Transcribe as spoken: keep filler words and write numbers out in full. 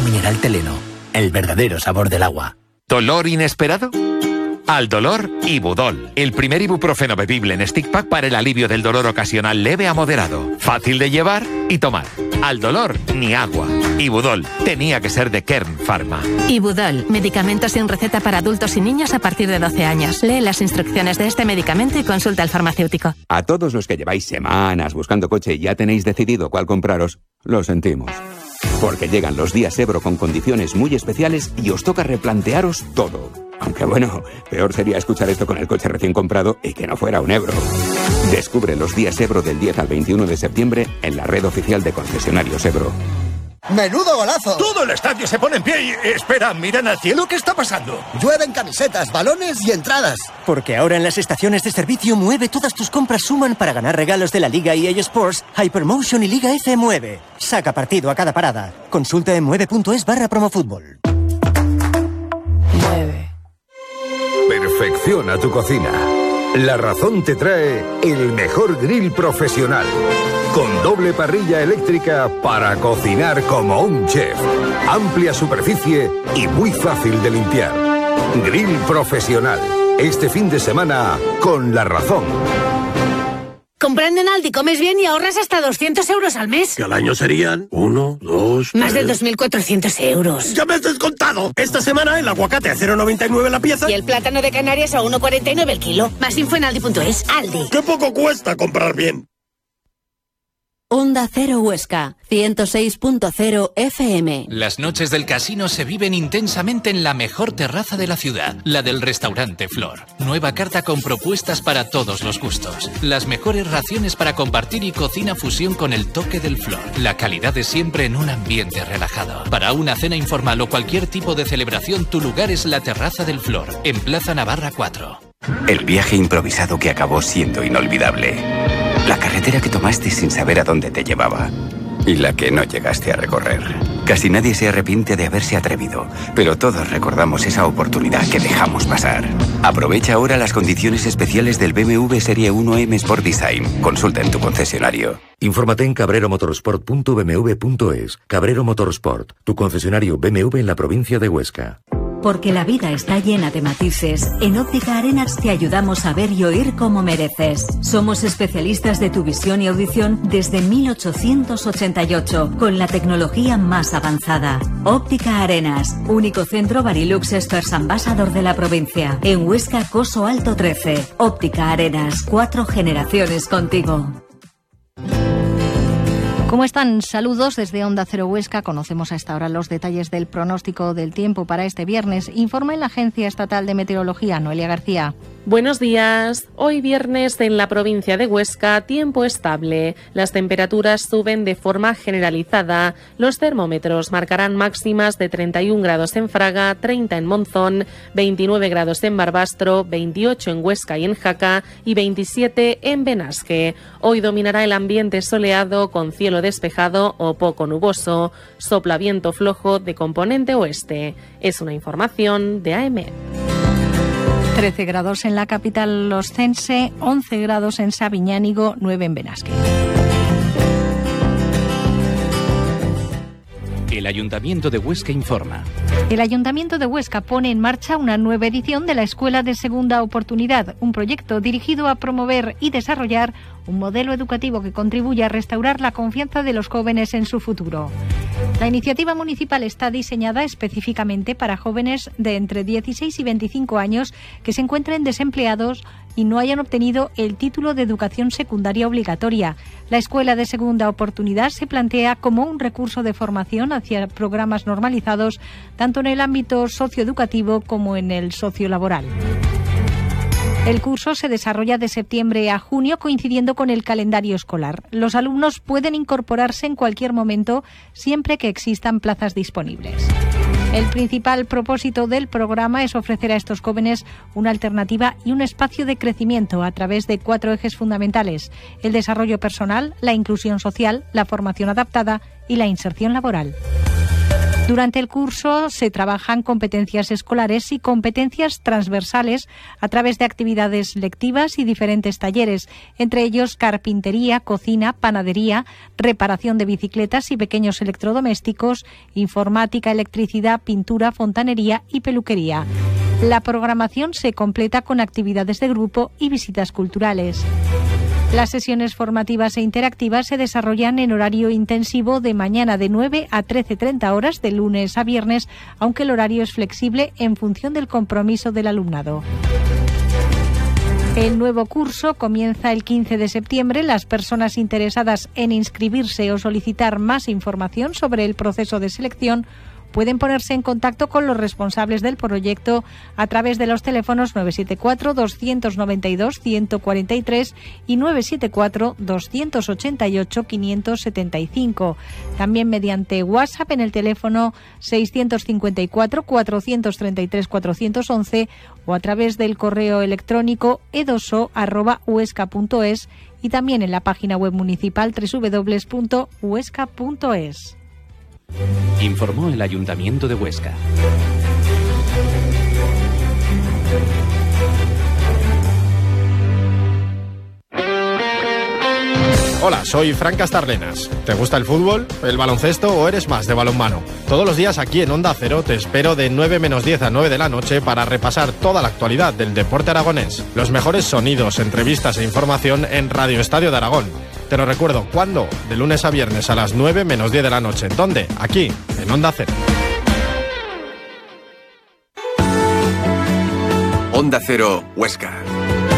mineral Teleno, el verdadero sabor del agua. ¿Dolor inesperado? Al dolor, Ibudol, el primer ibuprofeno bebible en stick pack para el alivio del dolor ocasional leve a moderado. Fácil de llevar y tomar. Al dolor, ni agua. Ibudol, tenía que ser de Kern Pharma. Ibudol, medicamento sin receta para adultos y niños a partir de doce años. Lee las instrucciones de este medicamento y consulta al farmacéutico. A todos los que lleváis semanas buscando coche y ya tenéis decidido cuál compraros, lo sentimos. Porque llegan los días Ebro con condiciones muy especiales y os toca replantearos todo. Aunque bueno, peor sería escuchar esto con el coche recién comprado y que no fuera un Ebro. Descubre los días Ebro del diez al veintiuno de septiembre en la red oficial de concesionarios Ebro. ¡Menudo golazo! Todo el estadio se pone en pie y... Espera, miran al cielo, ¿qué está pasando? Llueven camisetas, balones y entradas. Porque ahora en las estaciones de servicio Mueve todas tus compras suman para ganar regalos de la Liga E A Sports, Hypermotion y Liga F Mueve. Saca partido a cada parada. Consulta en mueve.es barra promofútbol. Mueve. Perfecciona tu cocina. La Razón te trae el mejor grill profesional. Con doble parrilla eléctrica para cocinar como un chef. Amplia superficie y muy fácil de limpiar. Grill profesional. Este fin de semana con La Razón. Comprando en Aldi comes bien y ahorras hasta doscientos euros al mes. Que al año serían uno, dos, Más de dos mil cuatrocientos euros. ¡Ya me has descontado! Esta semana el aguacate a cero coma noventa y nueve la pieza. Y el plátano de Canarias a uno coma cuarenta y nueve el kilo. Más info en aldi punto es. Aldi. ¡Qué poco cuesta comprar bien! Onda Cero Huesca, ciento seis punto cero F M. Las noches del casino se viven intensamente en la mejor terraza de la ciudad, la del restaurante Flor. Nueva carta con propuestas para todos los gustos. Las mejores raciones para compartir y cocina fusión con el toque del Flor. La calidad de siempre en un ambiente relajado. Para una cena informal o cualquier tipo de celebración, tu lugar es la terraza del Flor, en Plaza Navarra cuatro. El viaje improvisado que acabó siendo inolvidable. La carretera que tomaste sin saber a dónde te llevaba. Y la que no llegaste a recorrer. Casi nadie se arrepiente de haberse atrevido, pero todos recordamos esa oportunidad que dejamos pasar. Aprovecha ahora las condiciones especiales del B M W Serie uno M Sport Design. Consulta en tu concesionario. Infórmate en cabrero motorsport punto b m w punto es. Cabrero Motorsport, tu concesionario B M W en la provincia de Huesca. Porque la vida está llena de matices, en Óptica Arenas te ayudamos a ver y oír como mereces. Somos especialistas de tu visión y audición desde mil ochocientos ochenta y ocho, con la tecnología más avanzada. Óptica Arenas, único centro Barilux Experts Ambassador de la provincia. En Huesca, Coso Alto trece. Óptica Arenas, cuatro generaciones contigo. ¿Cómo están? Saludos desde Onda Cero Huesca. Conocemos a esta hora los detalles del pronóstico del tiempo para este viernes. Informa en la Agencia Estatal de Meteorología, Noelia García. Buenos días. Hoy viernes en la provincia de Huesca, tiempo estable. Las temperaturas suben de forma generalizada. Los termómetros marcarán máximas de treinta y un grados en Fraga, treinta en Monzón, veintinueve grados en Barbastro, veintiocho en Huesca y en Jaca y veintisiete en Benasque. Hoy dominará el ambiente soleado con cielo despejado o poco nuboso. Sopla viento flojo de componente oeste. Es una información de A M. trece grados en la capital oscense, once grados en Sabiñánigo, nueve en Benasque. El Ayuntamiento de Huesca informa. El Ayuntamiento de Huesca pone en marcha una nueva edición de la Escuela de Segunda Oportunidad, un proyecto dirigido a promover y desarrollar un modelo educativo que contribuya a restaurar la confianza de los jóvenes en su futuro. La iniciativa municipal está diseñada específicamente para jóvenes de entre dieciséis y veinticinco años que se encuentren desempleados y no hayan obtenido el título de educación secundaria obligatoria. La Escuela de Segunda Oportunidad se plantea como un recurso de formación hacia programas normalizados, tanto en el ámbito socioeducativo como en el sociolaboral. El curso se desarrolla de septiembre a junio, coincidiendo con el calendario escolar. Los alumnos pueden incorporarse en cualquier momento, siempre que existan plazas disponibles. El principal propósito del programa es ofrecer a estos jóvenes una alternativa y un espacio de crecimiento a través de cuatro ejes fundamentales: el desarrollo personal, la inclusión social, la formación adaptada y la inserción laboral. Durante el curso se trabajan competencias escolares y competencias transversales a través de actividades lectivas y diferentes talleres, entre ellos carpintería, cocina, panadería, reparación de bicicletas y pequeños electrodomésticos, informática, electricidad, pintura, fontanería y peluquería. La programación se completa con actividades de grupo y visitas culturales. Las sesiones formativas e interactivas se desarrollan en horario intensivo de mañana de nueve a trece treinta horas de lunes a viernes, aunque el horario es flexible en función del compromiso del alumnado. El nuevo curso comienza el quince de septiembre. Las personas interesadas en inscribirse o solicitar más información sobre el proceso de selección pueden ponerse en contacto con los responsables del proyecto a través de los teléfonos nueve siete cuatro, dos nueve dos, uno cuatro tres y nueve siete cuatro, dos ocho ocho, cinco siete cinco. También mediante WhatsApp en el teléfono seis cinco cuatro, cuatro tres tres, cuatro uno uno o a través del correo electrónico edoso arroba huesca punto es y también en la página web municipal doble u doble u doble u punto huesca punto es. Informó el Ayuntamiento de Huesca. Hola, soy Fran Castarlenas. ¿Te gusta el fútbol, el baloncesto o eres más de balonmano? Todos los días aquí en Onda Cero te espero de nueve menos diez a nueve de la noche para repasar toda la actualidad del deporte aragonés. Los mejores sonidos, entrevistas e información en Radio Estadio de Aragón. Te lo recuerdo, ¿cuándo? De lunes a viernes a las nueve menos diez de la noche. ¿Dónde? Aquí, en Onda Cero. Onda Cero, Huesca.